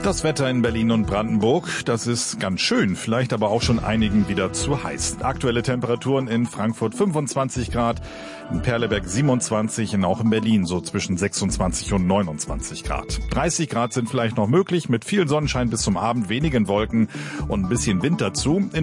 Das Wetter in Berlin und Brandenburg, das ist ganz schön, vielleicht aber auch schon einigen wieder zu heiß. Aktuelle Temperaturen in Frankfurt 25 Grad, in Perleberg 27 und auch in Berlin so zwischen 26 und 29 Grad. 30 Grad sind vielleicht noch möglich, mit viel Sonnenschein bis zum Abend, wenigen Wolken und ein bisschen Wind dazu.